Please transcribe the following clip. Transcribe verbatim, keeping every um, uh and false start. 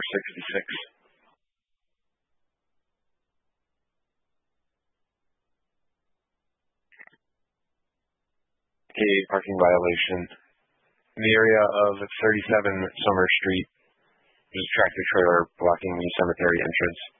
sixty-six. A parking violation. In the area of thirty-seven Summer Street, there's a tractor trailer blocking the cemetery entrance.